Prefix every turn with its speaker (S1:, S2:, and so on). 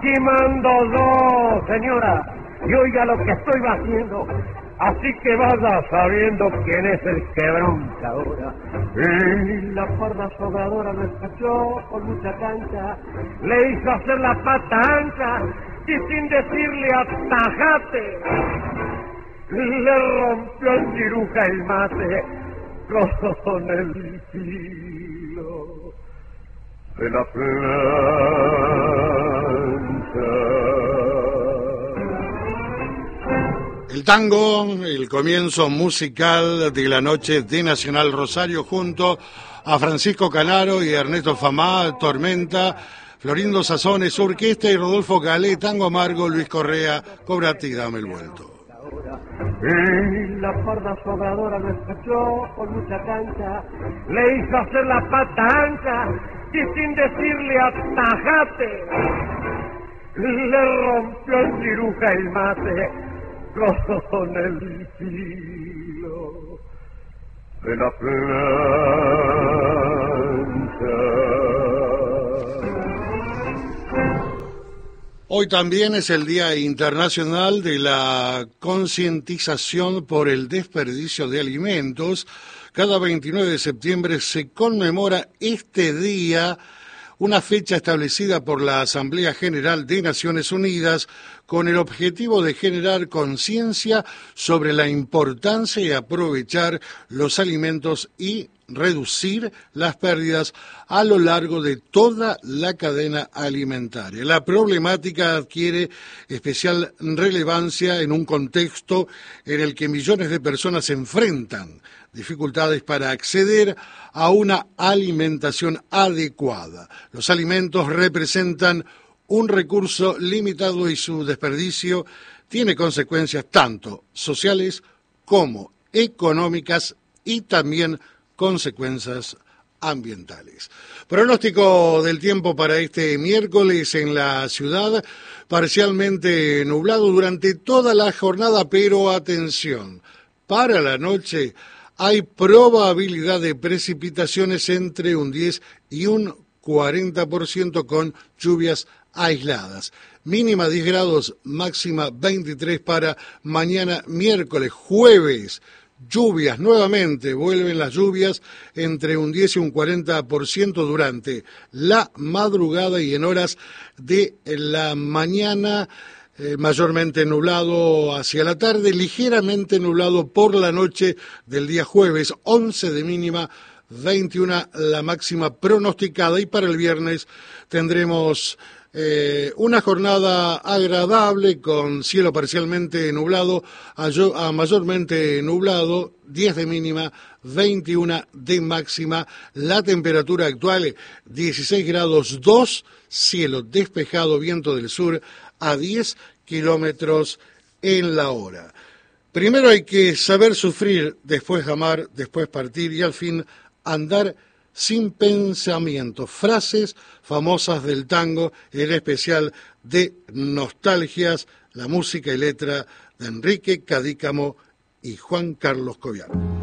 S1: Aquí mando yo, señora, y oiga lo que estoy haciendo. Así que vaya sabiendo quién es el que bronca ahora. Y la parda sobradora lo escuchó con mucha cancha, le hizo hacer la pata ancha y sin decirle atajate, le rompió en ciruja el mate con el filo de la plancha.
S2: El tango, el comienzo musical de la noche de Nacional Rosario, junto a Francisco Canaro y Ernesto Famá, Tormenta, Florindo Sazones, Orquesta y Rodolfo Galé, Tango Amargo, Luis Correa, Cóbrate y dame el vuelto.
S1: Y la parda sobradora lo escuchó con mucha cancha, le hizo hacer la pata ancha y sin decirle atajate, le rompió en ciruja el mate con el filo de la plancha.
S2: Hoy también es el Día Internacional de la Concientización por el Desperdicio de Alimentos. Cada 29 de septiembre se conmemora este día, una fecha establecida por la Asamblea General de Naciones Unidas con el objetivo de generar conciencia sobre la importancia de aprovechar los alimentos y reducir las pérdidas a lo largo de toda la cadena alimentaria. La problemática adquiere especial relevancia en un contexto en el que millones de personas enfrentan dificultades para acceder a una alimentación adecuada. Los alimentos representan un recurso limitado y su desperdicio tiene consecuencias tanto sociales como económicas y también consecuencias ambientales. Pronóstico del tiempo para este miércoles en la ciudad: parcialmente nublado durante toda la jornada, pero atención, para la noche hay probabilidad de precipitaciones entre un 10 y un 40% con lluvias aisladas. Mínima 10 grados, máxima 23 para mañana miércoles. Jueves, lluvias nuevamente, vuelven las lluvias entre un 10 y un 40% durante la madrugada y en horas de la mañana. Mayormente nublado hacia la tarde, ligeramente nublado por la noche del día jueves, 11 de mínima, 21 la máxima pronosticada, y para el viernes tendremos una jornada agradable con cielo parcialmente nublado a mayormente nublado, 10 de mínima, 21 de máxima, la temperatura actual 16 grados 2, cielo despejado, viento del sur a 10 kilómetros en la hora. Primero hay que saber sufrir, después amar, después partir y al fin andar sin pensamiento. Frases famosas del tango, en especial de Nostalgias, la música y letra de Enrique Cadícamo y Juan Carlos Cobian.